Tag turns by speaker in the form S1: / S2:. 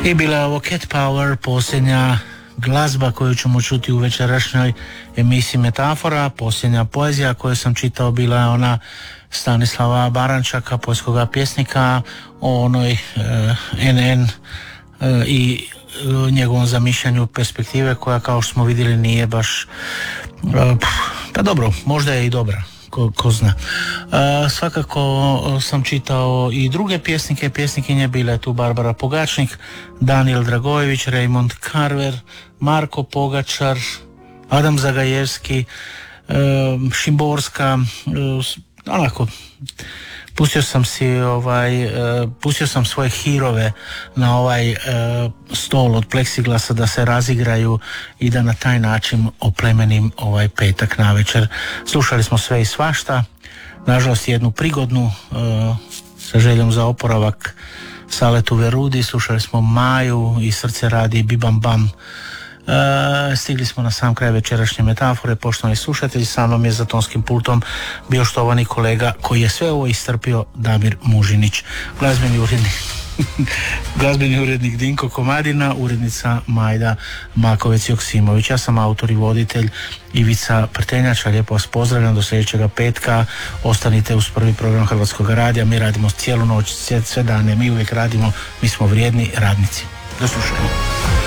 S1: I bila je ovo Cat Power, posljednja glazba koju ćemo čuti u večerašnjoj emisiji Metafora. Posljednja poezija koju sam čitao bila je ona Stanislava Barančaka, poljskoga pjesnika, o onoj NN i njegovom zamišljanju perspektive koja, kao što smo vidjeli, nije baš pa dobro, možda je i dobra, ko zna. Svakako sam čitao i druge pjesnike, pjesnikinje, bila je tu Barbara Pogačnik, Daniel Dragojević, Raymond Carver, Marko Pogačar, Adam Zagajevski, Šimborska, onako pustio sam svoje hirove na ovaj stol od pleksiglasa da se razigraju i da na taj način oplemenim ovaj petak navečer. Slušali smo sve i svašta, nažalost jednu prigodnu sa željom za oporavak Saletu Verudi, slušali smo Maju i Srce radi Bibam Bam. Stigli smo na sam kraj večerašnje Metafore. Poštovani slušatelji, sa mnom je za tonskim pultom bio štovani kolega koji je sve ovo istrpio, Damir Mužinić, glazbeni urednik Dinko Komadina, urednica Majda Makovec-Joksimović. Ja sam autor i voditelj Ivica Prtenjača. Lijepo vas pozdravljam do sljedećega petka. Ostanite uz prvi program Hrvatskog radija. Mi radimo cijelu noć, sve dane, mi uvijek radimo, mi smo vrijedni radnici. Do slušanja.